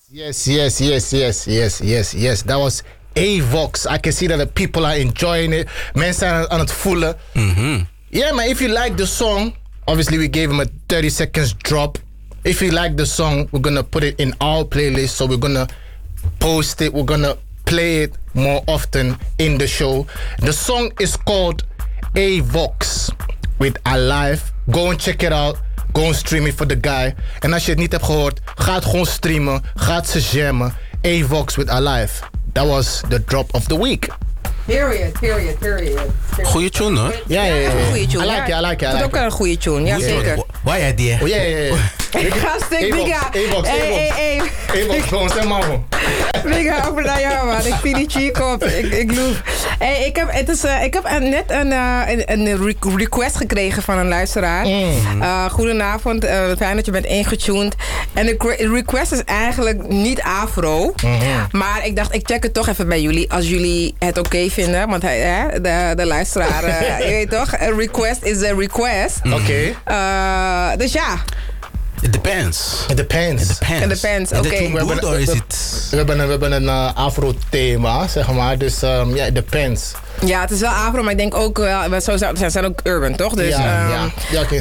Yes. That was Avox. I can see that the people are enjoying it. Mensen zijn aan het voelen. Yeah, man, if you like the song, obviously we gave him a 30 seconds drop. If you like the song, we're gonna put it in our playlist. So we're gonna post it. We're gonna play it more often in the show. The song is called Avox with Alive. Go and check it out. Go and stream it for the guy. En als je het niet hebt gehoord, ga het gewoon streamen. Ga het ze jammen. Avox with Alive. That was the drop of the week. Period. Goeie tune, hoor. Ja. Goeie tune. I like it. Dat is ook een goede tune, ja zeker. Waar jij die? Oh, yeah. Gastik, Biga. Hey. Avox, gewoon zeg maar gewoon. Biga, over naar jou, man. Ik zie die cheek op. Ik loef. Hey, ik heb net een request gekregen van een luisteraar. Goedenavond, fijn dat je bent ingetuned. En de request is eigenlijk niet afro. Maar ik dacht, ik check het toch even bij jullie. Als jullie het oké vinden. Want de luisteraar, je weet toch? A request is a request. Oké. Dus ja. It depends, oké. We hebben een afro-thema, zeg maar. Dus ja, it depends. Ja, het is wel afro, maar ik denk ook... ze zijn ook urban, toch? Dus, ja, oké.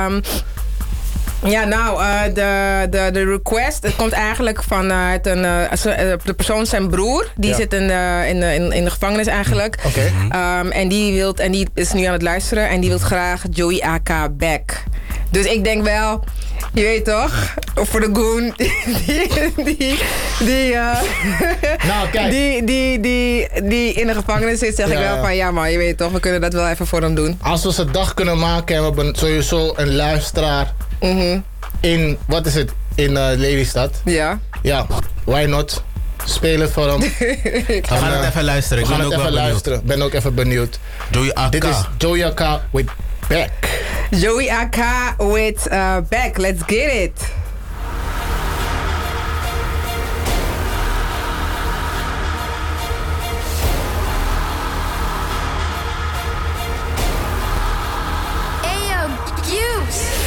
Ja, nou, de request, het komt eigenlijk vanuit de persoon, zijn broer. Die zit in de gevangenis eigenlijk. Oké. En die is nu aan het luisteren en die wil graag Joey AK back. Dus ik denk wel, je weet toch, voor de goon die in de gevangenis zit, zeg ik wel van ja man, je weet toch, we kunnen dat wel even voor hem doen. Als we ze dag kunnen maken en we hebben sowieso een luisteraar in, wat is het, in Lelystad. Ja. Ja, why not? Speel het voor hem. We gaan het even luisteren. Ik ben ook even benieuwd. Joey AK. Dit is Joey AK with Back. Joey AK with Back. Let's get it.